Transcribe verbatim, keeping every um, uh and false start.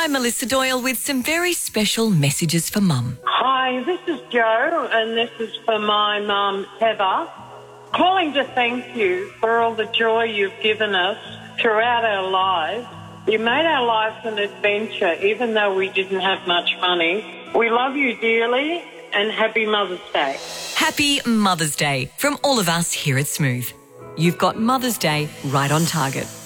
I'm Melissa Doyle with some very special messages for Mum. Hi, this is Jo, and this is for my mum, Heather. Calling to thank you for all the joy you've given us throughout our lives. You made our lives an adventure, even though we didn't have much money. We love you dearly, and happy Mother's Day. Happy Mother's Day from all of us here at Smooth. You've got Mother's Day right on target.